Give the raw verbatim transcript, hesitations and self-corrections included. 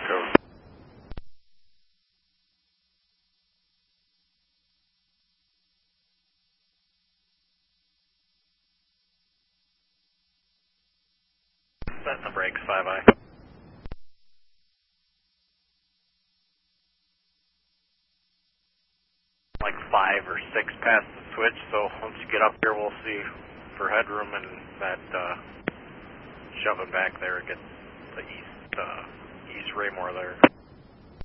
code. Setting the brakes, five I. Like five or six past the switch, so once you get up here, we'll see for headroom and that uh, shoving back there against the east, uh, east Raymore there.